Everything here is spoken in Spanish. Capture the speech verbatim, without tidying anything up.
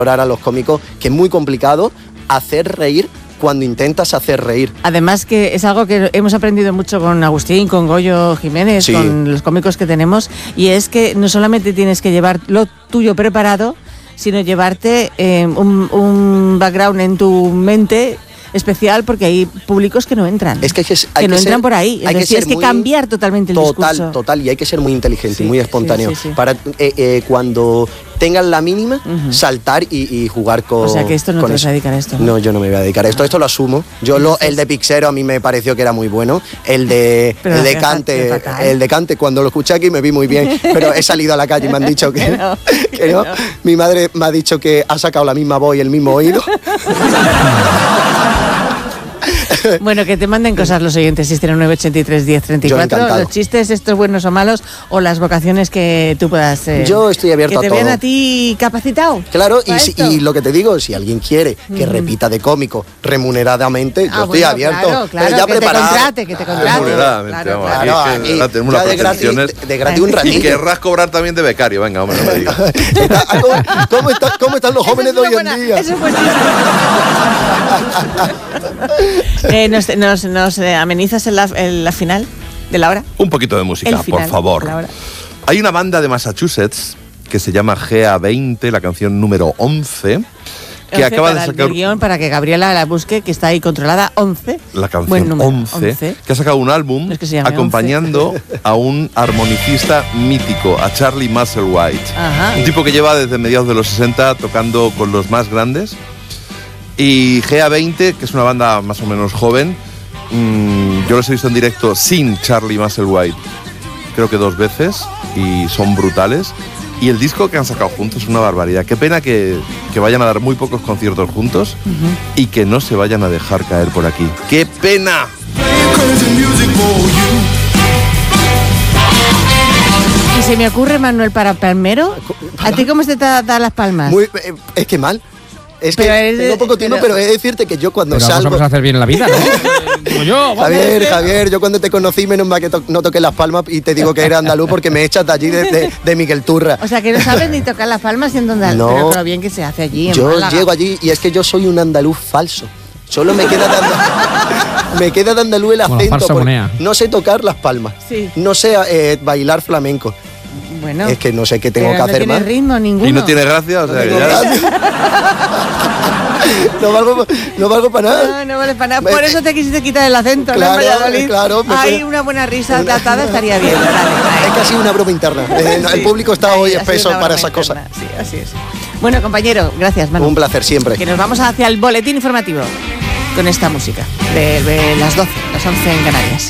a los cómicos, que es muy complicado hacer reír cuando intentas hacer reír. Además que es algo que hemos aprendido mucho con Agustín, con Goyo Jiménez, sí. con los cómicos que tenemos, y es que no solamente tienes que llevar lo tuyo preparado, sino llevarte eh, un, un background en tu mente especial, porque hay públicos que no entran. Es que, hay que, hay que no que entran ser, por ahí. Es hay decir, que, ser es que cambiar totalmente el total, discurso. Total, y hay que ser muy inteligente, sí, muy espontáneo. Sí, sí, sí. Para eh, eh, cuando tengan la mínima, uh-huh. saltar y, y jugar con. O sea que esto no te vas a dedicar a esto. No, no, yo no me voy a dedicar a esto. Esto lo asumo. Yo lo, el de Pixero a mí me pareció que era muy bueno. El de, el de Cante, el de Cante, cuando lo escuché aquí me vi muy bien. Pero he salido a la calle y me han dicho que, que, no, que no. no. Mi madre me ha dicho que ha sacado la misma voz y el mismo oído. Bueno, que te manden cosas los oyentes, seis cero nueve, ochenta y tres, diez, treinta y cuatro, los chistes estos buenos o malos, o las vocaciones que tú puedas... Eh, Yo estoy abierto a todo. Que te vean a ti capacitado. Claro, y, si, y lo que te digo, si alguien quiere que mm. repita de cómico remuneradamente, ah, yo estoy bueno, abierto. Claro, claro, pero ya que preparado. te contrate, que te contrate. Remuneradamente, claro, vamos, claro. aquí es que tenemos unas pretensiones. De, de gratis un ratito. Y querrás cobrar también de becario, venga, hombre, no me digas. ¿Cómo, está, ¿Cómo están los jóvenes de hoy buena, en día? Eso es buenísimo. eh, nos, nos, nos eh, amenizas en la, en la final de la hora. Un poquito de música, por favor. Hay una banda de Massachusetts que se llama G A veinte, la canción número once, que acaba de sacar el guión para que Gabriela la busque, que está ahí controlada. once, la canción número, once, once, que ha sacado un álbum es que acompañando once. A un armonicista mítico, a Charlie Musselwhite. Ajá. Un tipo que lleva desde mediados de los sesenta tocando con los más grandes. Y G A veinte, que es una banda más o menos joven, mmm, yo los he visto en directo sin Charlie Musselwhite, creo que dos veces, y son brutales. Y el disco que han sacado juntos es una barbaridad. Qué pena que, que vayan a dar muy pocos conciertos juntos uh-huh. y que no se vayan a dejar caer por aquí. ¡Qué pena! Y se me ocurre, Manuel, para Palmero, ¿a ti cómo se te da las palmas? Muy, eh, es que mal. Es que pero tengo poco tiempo, pero, pero he de decirte que yo cuando pero salgo... vamos a hacer bien la vida, ¿no? Como yo. Javier, Javier, yo cuando te conocí, menos mal que to- no toqué las palmas y te digo que era andaluz porque me echas de allí de, de, de Miguel Turra. O sea, que no sabes ni tocar las palmas siendo andaluz, no, pero, pero bien que se hace allí en yo Málaga. Llego allí y es que yo soy un andaluz falso. Solo me queda de andaluz, me queda de andaluz el acento. Bueno, no sé tocar las palmas. Sí. No sé eh, bailar flamenco. Bueno, es que no sé qué tengo pero que hacer no más. No tiene ritmo ninguno. Y no tiene gracia, o sea, no que ya... no, valgo, no valgo para nada. No, no vale para nada. Por eso te quisiste quitar el acento, claro, ¿no? En Valladolid. Claro, Ahí puede... una buena risa tratada estaría bien. Dale, dale. Es que ha sido una broma interna. Eh, sí, el público está hoy espeso para esas cosas. Sí, así es. Bueno, compañero, gracias, Manu. Un placer siempre. Que nos vamos hacia el boletín informativo con esta música de, de las doce, las once en Canarias.